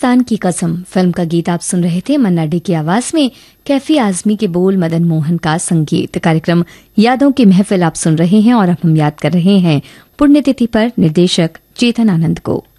पाकिस्तान की कसम फिल्म का गीत आप सुन रहे थे। मन्ना डे की आवाज में कैफी आजमी के बोल, मदन मोहन का संगीत। कार्यक्रम यादों की महफिल आप सुन रहे हैं और अब हम याद कर रहे हैं पुण्यतिथि पर निर्देशक चेतन आनंद को।